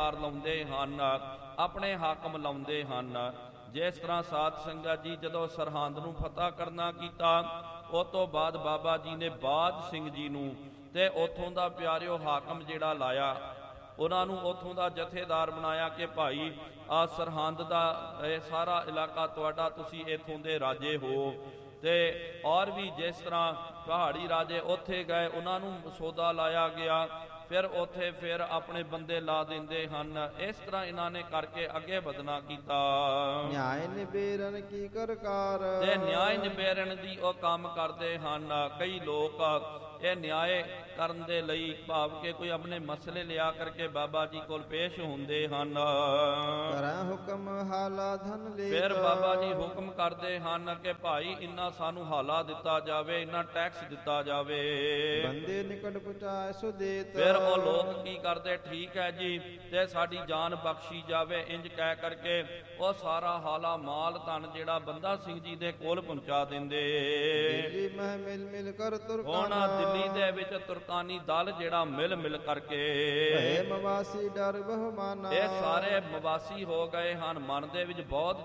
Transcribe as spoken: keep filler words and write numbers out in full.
ਜਥੇਦਾਰ ਲਾਉਂਦੇ ਹਨ, ਆਪਣੇ ਹਾਕਮ ਲਾਉਂਦੇ ਹਨ। ਜਿਸ ਤਰ੍ਹਾਂ ਸਾਧ ਸੰਗਤ ਜੀ ਜਦੋਂ ਸਰਹੰਦ ਨੂੰ ਫਤਿਹ ਕਰਨਾ ਕੀਤਾ, ਉਸ ਤੋਂ ਬਾਅਦ ਬਾਬਾ ਜੀ ਨੇ ਬਾਜ ਸਿੰਘ ਜੀ ਨੂੰ ਤੇ ਉੱਥੋਂ ਦਾ ਪਿਆਰਿਓ ਹਾਕਮ ਜਿਹੜਾ ਲਾਇਆ, ਉਹਨਾਂ ਨੂੰ ਉੱਥੋਂ ਦਾ ਜਥੇਦਾਰ ਬਣਾਇਆ ਕਿ ਭਾਈ ਆ ਸਰਹੰਦ ਦਾ ਇਹ ਸਾਰਾ ਇਲਾਕਾ ਤੁਹਾਡਾ, ਤੁਸੀਂ ਇੱਥੋਂ ਦੇ ਰਾਜੇ ਹੋ। ਤੇ ਔਰ ਵੀ ਜਿਸ ਤਰ੍ਹਾਂ ਪਹਾੜੀ ਰਾਜੇ ਉੱਥੇ ਗਏ, ਉਹਨਾਂ ਨੂੰ ਸੌਦਾ ਲਾਇਆ ਗਿਆ, ਫਿਰ ਉੱਥੇ ਫਿਰ ਆਪਣੇ ਬੰਦੇ ਲਾ ਦਿੰਦੇ ਹਨ। ਇਸ ਤਰ੍ਹਾਂ ਇਹਨਾਂ ਨੇ ਕਰਕੇ ਅੱਗੇ ਵਧਣਾ ਕੀਤਾ। ਨਿਆਇ ਨਿਬੇਰਨ ਕੀ ਕਰਕਾਰ, ਤੇ ਨਿਆਇ ਨਿਬੇਰਨ ਦੀ ਉਹ ਕੰਮ ਕਰਦੇ ਹਨ। ਕਈ ਲੋਕ ਇਹ ਨਿਆਏ ਕਰਨ ਦੇ ਲਈ ਭਾਵ ਕਿ ਕੋਈ ਆਪਣੇ ਮਸਲੇ ਲਿਆ ਕਰਕੇ ਬਾਬਾ ਜੀ ਕੋਲ ਪੇਸ਼ ਹੁੰਦੇ ਹਨ। ਕਰਾਂ ਹੁਕਮ ਹਾਲਾ ਧਨ ਲੈ, ਫਿਰ ਬਾਬਾ ਜੀ ਹੁਕਮ ਕਰਦੇ ਹਨ ਕਿ ਭਾਈ ਇੰਨਾ ਸਾਨੂੰ ਹਾਲਾ ਦਿੱਤਾ ਜਾਵੇ, ਇੰਨਾ ਟੈਕਸ ਦਿੱਤਾ ਜਾਵੇ। ਬੰਦੇ ਨਿਕਟ ਪਹੁੰਚਾਏ ਸੋ ਦੇਤ, ਫਿਰ ਉਹ ਲੋਕ ਕੀ ਕਰਦੇ, ਠੀਕ ਹੈ ਜੀ ਤੇ ਸਾਡੀ ਜਾਨ ਬਖਸ਼ੀ ਜਾਵੇ, ਇੰਜ ਕਹਿ ਕਰਕੇ ਉਹ ਸਾਰਾ ਹਾਲਾ ਮਾਲ ਧਨ ਜਿਹੜਾ ਬੰਦਾ ਸਿੰਘ ਜੀ ਦੇ ਕੋਲ ਪਹੁੰਚਾ ਦਿੰਦੇ। ਦਿੱਲੀ ਮਹਿ ਮਿਲ ਮਿਲ ਕਰ ਤੁਰਕਾਨਾ, ਦਿੱਲੀ ਦੇ ਵਿੱਚ ਤੁਰਕਾਨੀ ਦਲ ਜਿਹੜਾ ਮਿਲ ਮਿਲ ਕਰਕੇ ਭੈ ਮਵਾਸੀ ਡਰ ਬਹੁ ਮਾਨਾ, ਇਹ ਸਾਰੇ ਮਵਾਸੀ ਹੋ ਗਏ ਹਨ। ਮਨ ਦੇ ਵਿੱਚ ਬਹੁਤ